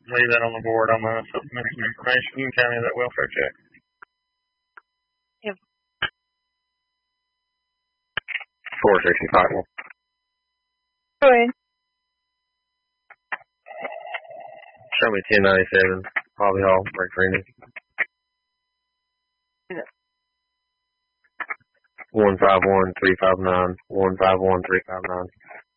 leave that on the board. I'm going to submit some information. You can tell me that welfare check. Yep. 465. Go ahead. Show me 1097, Hobby Hall, Break Arena. 151359, 151359.